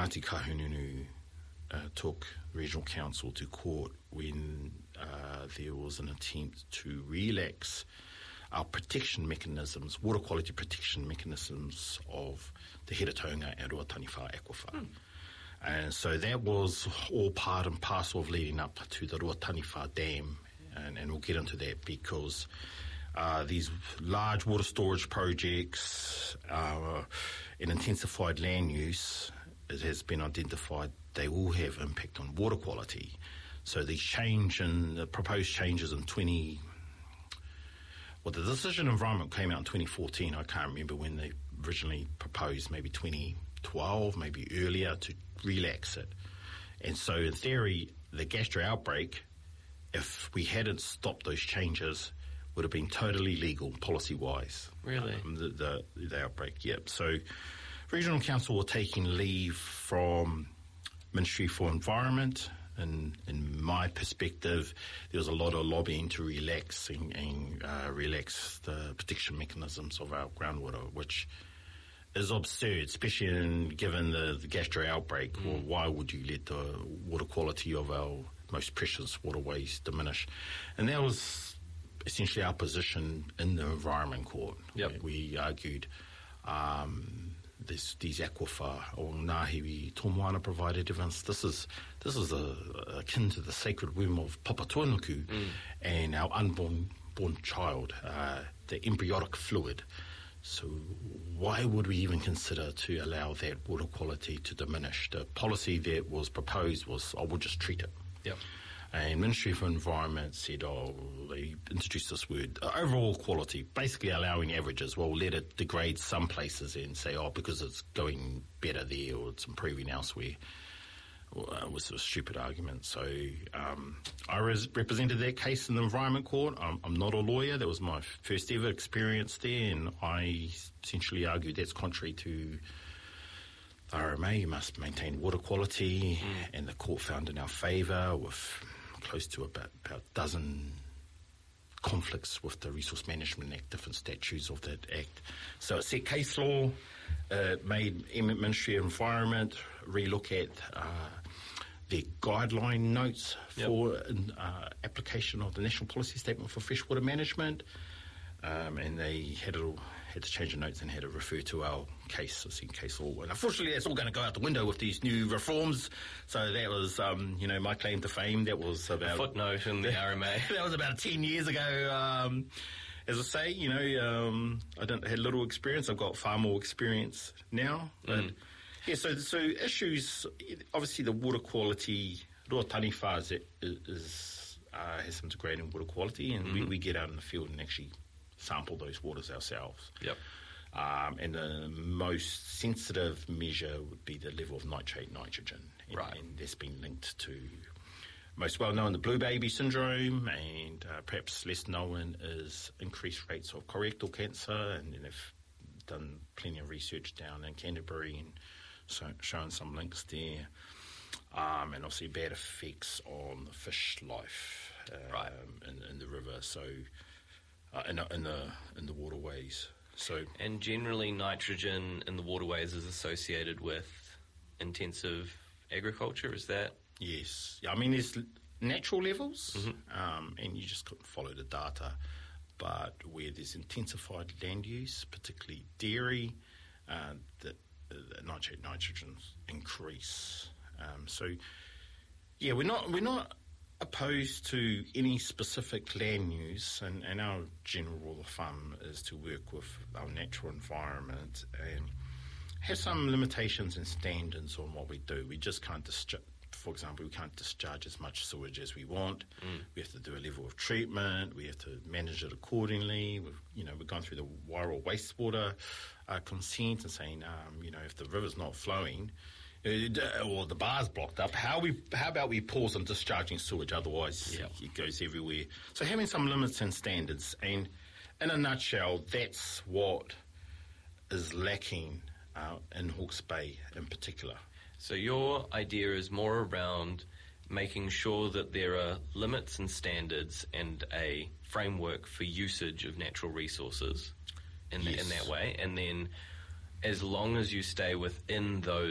Ngāti Kahungunu took Regional Council to court when there was an attempt to relax our protection mechanisms, water quality protection mechanisms of the Heretaunga and Ruataniwha aquifer. And so that was all part and parcel of leading up to the Ruataniwha Dam, and we'll get into that because these large water storage projects and intensified land use, it has been identified they will have impact on water quality. So the proposed changes in the decision environment came out in 2014. I can't remember when they originally proposed, maybe 2012, maybe earlier, to relax it. And so in theory, the gastro outbreak, if we hadn't stopped those changes, would have been totally legal policy-wise. Really? The outbreak, yep. So Regional Council were taking leave from Ministry for Environment, and in my perspective, there was a lot of lobbying to relax relax the protection mechanisms of our groundwater, which is absurd, especially given the gastro outbreak. Well, why would you let the water quality of our most precious waterways diminish? And that was essentially our position in the Environment Court. Yep. We argued these aquifer or Ngāhiwi Tomoana provided evidence. This is akin to the sacred womb of Papatūānuku and our unborn child, the embryonic fluid. So why would we even consider to allow that water quality to diminish? The policy that was proposed was, we'll just treat it. Yep. And Ministry for Environment said, they introduced this word, overall quality, basically allowing averages. Well, let it degrade some places and say, because it's going better there or it's improving elsewhere. It was a stupid argument. So I represented that case in the Environment Court. I'm not a lawyer. That was my first ever experience there, and I essentially argued that's contrary to the RMA. You must maintain water quality, and the court found in our favour with close to about a dozen conflicts with the Resource Management Act, different statutes of that act. So it set case law. It made Ministry of Environment relook at their guideline notes for application of the National Policy Statement for Freshwater Management, and they had to change the notes and had to refer to our case, case law. And unfortunately, that's all going to go out the window with these new reforms. So that was, my claim to fame. That was about a footnote in the RMA. That was about 10 years ago. As I say, I had little experience. I've got far more experience now. But so issues, obviously the water quality, Ruataniwha has some degrading water quality, and we get out in the field and actually sample those waters ourselves. Yep. And the most sensitive measure would be the level of nitrate nitrogen. And that's been linked to, most well known, the blue baby syndrome, and perhaps less known is increased rates of colorectal cancer, and they've done plenty of research down in Canterbury and shown some links there, and obviously bad effects on the fish life in the river, so in the waterways. So, and generally nitrogen in the waterways is associated with intensive agriculture, is that? Yes. I mean, there's natural levels, and you just couldn't follow the data. But where there's intensified land use, particularly dairy, the nitrate nitrogens increase. We're not opposed to any specific land use, and our general rule of thumb is to work with our natural environment and have some limitations and standards on what we do. We just can't for example, we can't discharge as much sewage as we want. We have to do a level of treatment. We have to manage it accordingly. We've gone through the Wairoa wastewater consent and saying, if the river's not flowing or the bar's blocked up, how about we pause on discharging sewage? Otherwise, it goes everywhere. So having some limits and standards, and in a nutshell, that's what is lacking in Hawke's Bay in particular. So your idea is more around making sure that there are limits and standards and a framework for usage of natural resources in that way, and then as long as you stay within those